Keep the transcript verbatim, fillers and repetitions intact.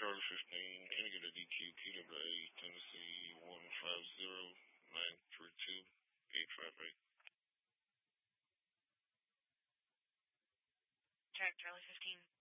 Charlie fifteen, can you get a D Q P W A Tennessee one five zero nine three two eight five eight? Check, Charlie fifteen.